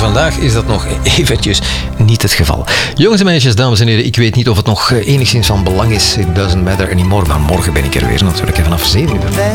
vandaag is dat nog eventjes niet het geval. Jongens en meisjes, dames en heren, ik weet niet of het nog enigszins van belang is. It doesn't matter anymore, maar morgen ben ik er weer natuurlijk vanaf 7 uur.